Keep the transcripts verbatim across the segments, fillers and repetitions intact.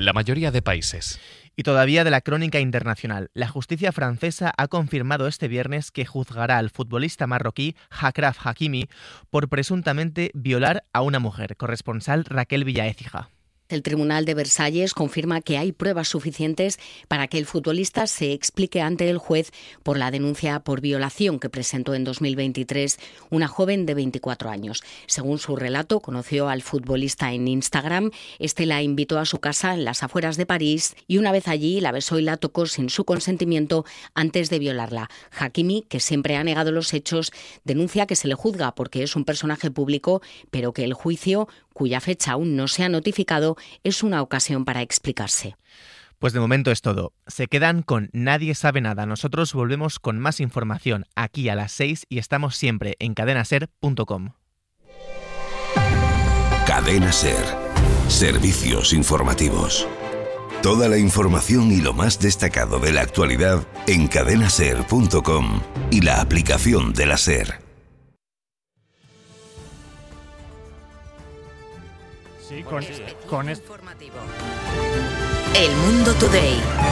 la mayoría de países. Y todavía de la crónica internacional. La justicia francesa ha confirmado este viernes que juzgará al futbolista marroquí Achraf Hakimi por presuntamente violar a una mujer. Corresponsal Raquel Villaécija. El Tribunal de Versalles confirma que hay pruebas suficientes para que el futbolista se explique ante el juez por la denuncia por violación que presentó en dos mil veintitrés una joven de veinticuatro años. Según su relato, conoció al futbolista en Instagram. Este la invitó a su casa en las afueras de París y una vez allí la besó y la tocó sin su consentimiento antes de violarla. Hakimi, que siempre ha negado los hechos, denuncia que se le juzga porque es un personaje público, pero que el juicio, cuya fecha aún no se ha notificado, es una ocasión para explicarse. Pues de momento es todo. Se quedan con Nadie sabe nada. Nosotros volvemos con más información aquí a las seis y estamos siempre en cadena ser punto com. Cadena Ser. Servicios informativos. Toda la información y lo más destacado de la actualidad en cadena ser punto com y la aplicación de la SER. Sí, con, con este informativo. El Mundo Today.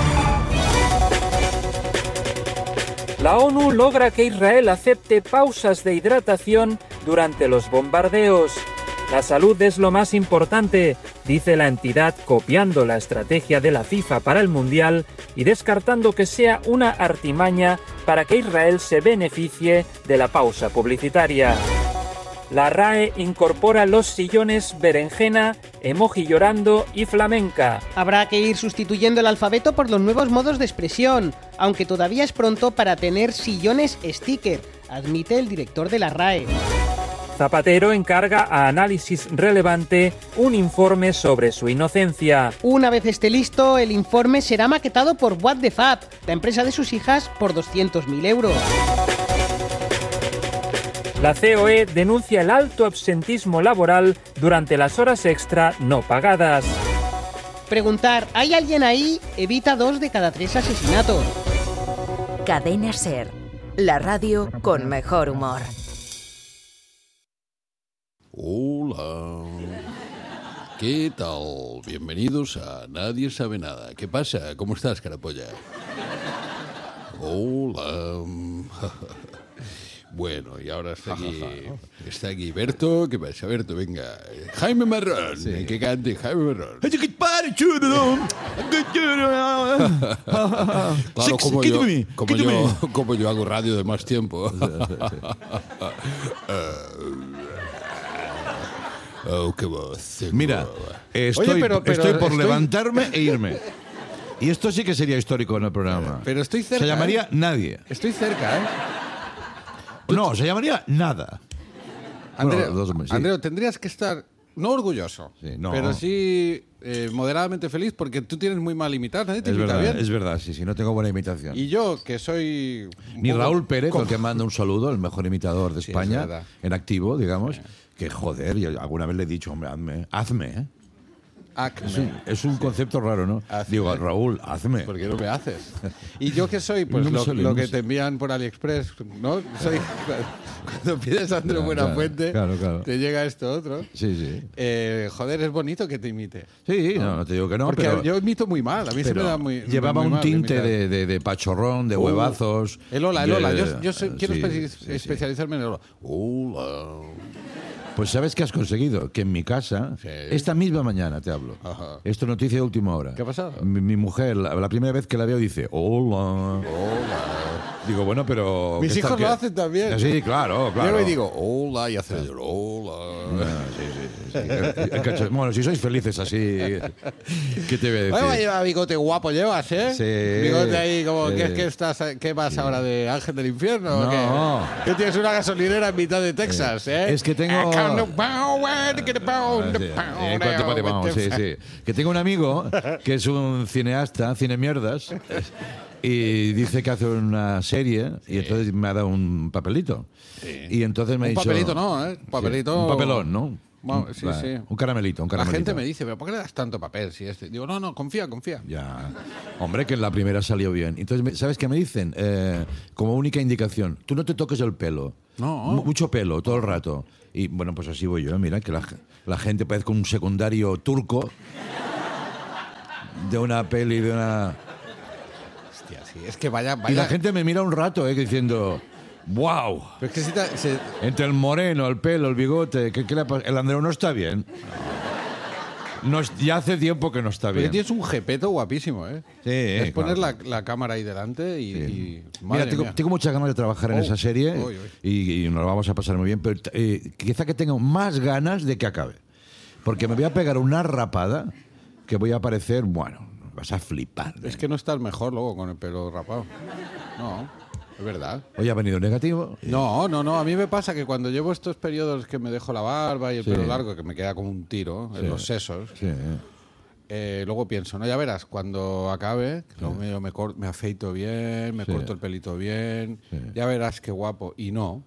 La ONU logra que Israel acepte pausas de hidratación durante los bombardeos. La salud es lo más importante, dice la entidad, copiando la estrategia de la FIFA para el Mundial y descartando que sea una artimaña para que Israel se beneficie de la pausa publicitaria. La R A E incorpora los sillones berenjena, emoji llorando y flamenca. Habrá que ir sustituyendo el alfabeto por los nuevos modos de expresión, aunque todavía es pronto para tener sillones sticker, admite el director de la R A E. Zapatero encarga a Análisis Relevante un informe sobre su inocencia. Una vez esté listo, el informe será maquetado por What the Fab, la empresa de sus hijas, por doscientos mil euros. La C O E denuncia el alto absentismo laboral durante las horas extra no pagadas. Preguntar, ¿hay alguien ahí? Evita dos de cada tres asesinatos. Cadena Ser, la radio con mejor humor. Hola. ¿Qué tal? Bienvenidos a Nadie sabe nada. ¿Qué pasa? ¿Cómo estás, carapolla? Hola. Bueno, y ahora está aquí, está aquí Berto. ¿Qué pasa, Berto? Venga. Jaime Marrón. Sí. Que cante Jaime Marrón. Claro, como yo, como, yo, como yo hago radio de más tiempo. Oh, qué voz. Mira, estoy, Oye, pero, pero estoy por estoy... levantarme e irme. Y esto sí que sería histórico en el programa. Pero estoy cerca. Se llamaría ¿eh? Nadie. Estoy cerca, ¿eh? No, se llamaría Nada. Andreu, bueno, sí. Andreu, tendrías que estar, no orgulloso, sí, no. pero sí eh, moderadamente feliz porque tú tienes muy mal imitar. Nadie te es imita verdad, bien. Es verdad, sí, sí, no tengo buena imitación. Y yo, que soy... Ni Raúl Pérez, con... el que manda un saludo, el mejor imitador de España, sí, en activo, digamos, sí. que joder, yo alguna vez le he dicho, hombre, hazme, hazme, ¿eh? Es un, es un sí. concepto raro, ¿no? Hazme. Digo, Raúl, hazme. ¿Por qué no me haces? ¿Y yo qué soy? Pues no lo, sale, lo no que sé. Te envían por AliExpress, ¿no? Soy, cuando pides a Andreu Buenafuente, claro, claro, claro. te llega esto otro. Sí, sí. Eh, joder, es bonito que te imite. Sí, no, no te digo que no. Porque pero, yo imito muy mal, a mí se me da muy Llevaba muy un mal tinte de, de, de pachorrón, de uh, huevazos. El hola, el hola. De, yo yo soy, quiero sí, espe- sí, especializarme sí. en el hola. Hola. Pues ¿sabes qué has conseguido? Que en mi casa, sí. esta misma mañana te hablo, Ajá. esto noticia de última hora. ¿Qué ha pasado? Mi, mi mujer, la, la primera vez que la veo, dice, hola. Hola. Digo, bueno, pero... Mis hijos lo hacen también. Sí, claro, claro. Yo le digo, hola, y hace hola. No, sí, sí, sí. sí. Bueno, si sois felices así, ¿qué te voy a decir? Bueno, lleva bigote guapo llevas, ¿eh? Sí. Bigote ahí como, sí. ¿qué, qué, estás, ¿qué vas sí. ahora de Ángel del Infierno? No. ¿O qué? ¿Qué tienes una gasolinera en mitad de Texas, eh? Es que tengo... Sí, sí. Que tengo un amigo que es un cineasta, cine mierdas, y dice que hace una serie sí. y entonces me ha dado un papelito. Sí. Y entonces me ha un dicho... Un papelito no, ¿eh? Papelito... Sí, un papelón, ¿no? Bueno, sí, vale. sí. Un caramelito, un caramelito. La gente me dice, ¿pero por qué le das tanto papel? Si este... Digo, no, no, confía, confía. Ya. Hombre, que en la primera salió bien. Entonces, ¿sabes qué me dicen? Eh, como única indicación, tú no te toques el pelo. No. M- mucho pelo, todo el rato. Y bueno, pues así voy yo. Mira, que la, la gente parece un secundario turco. de una peli, de una... Hostia, sí, es que vaya, vaya... Y la gente me mira un rato, ¿eh? Diciendo... ¡Wow! Pero es que si te, se... Entre el moreno, el pelo, el bigote... ¿qué, qué le pasa? El Andreu no está bien. No, ya hace tiempo que no está bien. Pero tienes un jepeto guapísimo, ¿eh? Sí, es eh, poner claro. la, la cámara ahí delante y... Sí. y Mira, tengo, tengo muchas ganas de trabajar en oh, esa serie uy, uy. Y, y nos lo vamos a pasar muy bien, pero eh, quizá que tengo más ganas de que acabe. Porque me voy a pegar una rapada que voy a parecer, bueno, vas a flipar. ¿eh? Es que no estás mejor luego con el pelo rapado. No, es verdad. Hoy ha venido negativo. Y... No, no, no. A mí me pasa que cuando llevo estos periodos que me dejo la barba y el Sí. pelo largo, que me queda como un tiro Sí. en los sesos, Sí. eh, luego pienso, no, ya verás, cuando acabe, sí. luego me, me, cor- me afeito bien, me Sí. corto el pelito bien, Sí. ya verás qué guapo. Y no.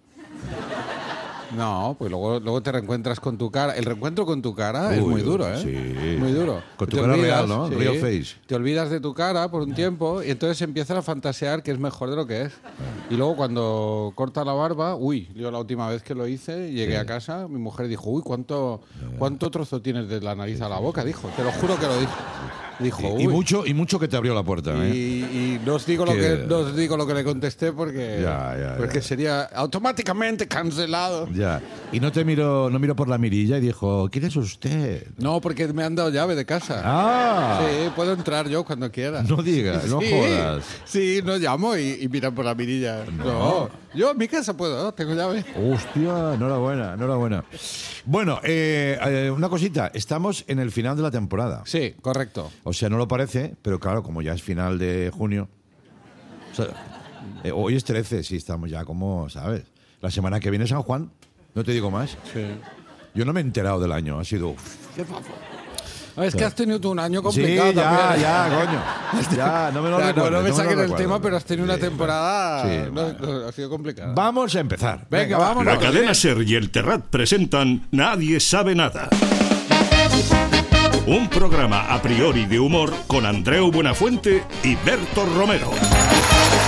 No, pues luego, luego te reencuentras con tu cara. El reencuentro con tu cara Uy, es muy duro, ¿eh? sí. Muy duro. Con tu Te cara olvidas, real, ¿no? sí. Real face. Te olvidas de tu cara por un tiempo y entonces empiezas a fantasear que es mejor de lo que es. Y luego cuando corta la barba, uy, yo la última vez que lo hice, llegué Sí. a casa, mi mujer dijo, uy, ¿cuánto, ¿cuánto trozo tienes de la nariz a la boca? Dijo, te lo juro que lo dijo. Dijo, Y, y uy. mucho, y mucho que te abrió la puerta. Y, ¿eh? y no os digo lo Que- que no os digo lo que le contesté porque, Ya, ya, porque ya. sería automáticamente cancelado. Ya. Y no te miro, no miro por la mirilla y dijo, ¿quién es usted? No, porque me han dado llave de casa. Ah. Sí, puedo entrar yo cuando quiera. No digas, no Sí, jodas. Sí, no llamo y, y miran por la mirilla. No. No. Yo en mi casa puedo, ¿no? Tengo llave. Hostia, enhorabuena, enhorabuena. Bueno, eh, eh, una cosita, estamos en el final de la temporada. Sí, correcto. O sea, no lo parece, pero claro, como ya es final de junio. O sea, eh, hoy es trece, sí, estamos ya como, ¿sabes? La semana que viene San Juan, no te digo más. Sí. Yo no me he enterado del año, ha sido... uf, No, es que has tenido tú un año complicado sí, ya, también. ya, coño. Ya, no me lo O sea, no, recuerdes, no me lo saquen el recuerdes. tema, pero has tenido una Sí, temporada... sí, no, bueno. no, ha sido complicada. Vamos a empezar. Venga, vamos. La cadena SER y el Terrat presentan Nadie sabe nada. Un programa a priori de humor con Andreu Buenafuente y Berto Romero.